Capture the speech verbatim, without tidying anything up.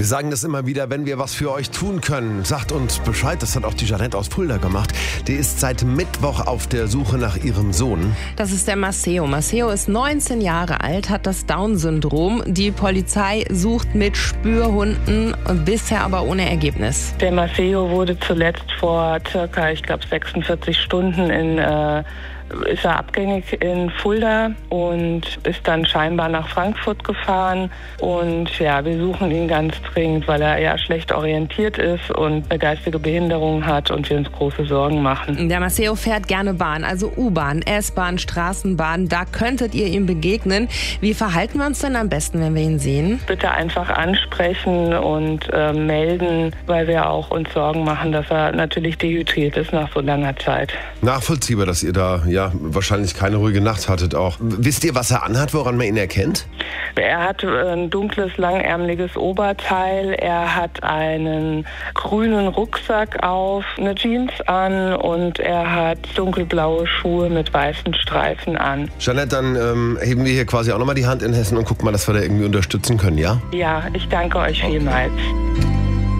Wir sagen das immer wieder, wenn wir was für euch tun können. Sagt uns Bescheid, das hat auch die Jeanette aus Fulda gemacht. Die ist seit Mittwoch auf der Suche nach ihrem Sohn. Das ist der Maceo. Maceo ist neunzehn Jahre alt, hat das Down-Syndrom. Die Polizei sucht mit Spürhunden, bisher aber ohne Ergebnis. Der Maceo wurde zuletzt vor circa, ich glaube, sechsundvierzig Stunden in äh, ist er abgängig in Fulda und ist dann scheinbar nach Frankfurt gefahren. Und ja, wir suchen ihn ganz dringend, weil er eher schlecht orientiert ist und eine geistige Behinderung hat und wir uns große Sorgen machen. Der Maceo fährt gerne Bahn, also U-Bahn, S-Bahn, Straßenbahn. Da könntet ihr ihm begegnen. Wie verhalten wir uns denn am besten, wenn wir ihn sehen? Bitte einfach ansprechen und äh, melden, weil wir auch uns Sorgen machen, dass er natürlich dehydriert ist nach so langer Zeit. Nachvollziehbar, dass ihr da ja wahrscheinlich keine ruhige Nacht hattet auch. Wisst ihr, was er anhat, woran man ihn erkennt? Er hat ein dunkles, langärmeliges Oberteil. Er hat einen grünen Rucksack auf, eine Jeans an und er hat dunkelblaue Schuhe mit weißen Streifen an. Jeanette, dann ähm, heben wir hier quasi auch nochmal die Hand in Hessen und gucken mal, dass wir da irgendwie unterstützen können, ja? Ja, ich danke euch vielmals.